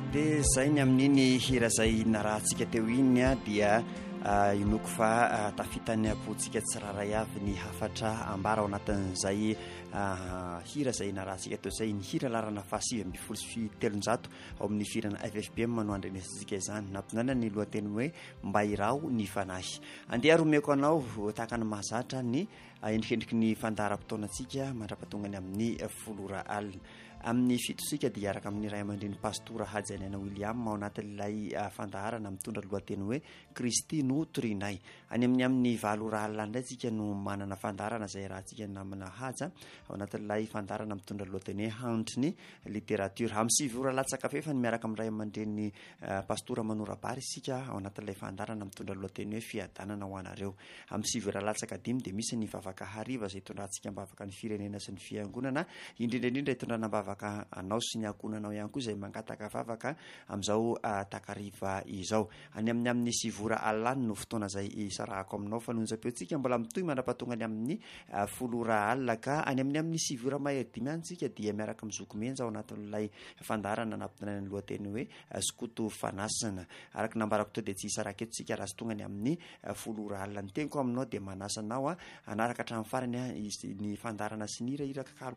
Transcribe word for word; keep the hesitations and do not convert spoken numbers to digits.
dia zay ny amin'iny hira zay narahantsika teo iny a dia inoko fa tafitany apontsika tsiraray avy ny hafatra ambara ao anatin'izay hira zay narahantsika teo zay ny hira larana fahasivy amby folo sy telonjato ao amin'ny firana F F B M manao andrenesitsika izany nampitonana ny lohateny hoe mba irao ny fanahy. Andeha romeko anao tahaka ny mahazatra ny endrikendriky ny fandaharam-potoanantsika mandrapahatongany amin'ny folo ora alina. Amin'ny fitosika dia araka amin'ny ray aman-dreny pastora Hajanana William ao anatin'ilay fandaharana mitondra lohateny hoe Kristy no torinay. Any amin'ny amin'ny valo ora alina indray tsika no manana fandaharana izay rahantsika namana haja ao anatin'ilay fandaharana mitondra lohateny hoe handry ny literatura. Amin'ny sivy ora latsaka fefany miaraka amin'ny ray aman-dreny pastora Manora-Bary isika ao anatin'ilay fandaharana mitondra lohateny hoe fiadanana ho anareo. Amin'ny sivy ora latsaka dimy dia misy ny vavaka hariva izay itondrantsika mbavaka ny firenena sy ny fiangonana, indrindraindrindra itondrana mbavaka anao sy ny ankonanao ihany koa izay mangataka vavaka amin'izao takariva izao. Any amin'ny amin'ny sivy ora alina no fotoana izay isarahako aminao fa nonjam-peontsika mbola mitohy mandrapahatongany amin'ny folo ora alina ka any amin'ny amin'ny sivy ora mahery dimy antsika dia miaraka mizoko menja ao anatin'ilay fandaharana nampitonany ny lohateny hoe skoto fanasana. Araka nambarako teo dia tsy isaraka eto tsika raha sy tonga ny amin'ny folo ora alina ny teniko aminao dia manasanao a anaraka hatramin'ny farany ny fandaharana sy ny hirahira